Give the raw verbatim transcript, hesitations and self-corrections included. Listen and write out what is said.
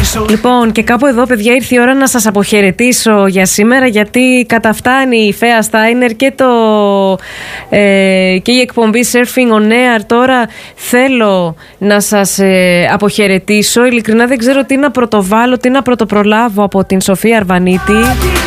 Λοιπόν, και κάπου εδώ, παιδιά, ήρθε η ώρα να σας αποχαιρετήσω για σήμερα, γιατί καταφτάνει η Φαία Στάινερ και, το, ε, και η εκπομπή Surfing on Air. Τώρα θέλω να σας ε, αποχαιρετήσω. Ειλικρινά δεν ξέρω τι να πρωτοβάλω, τι να πρωτοπρολάβω από την Σοφία Αρβανίτη.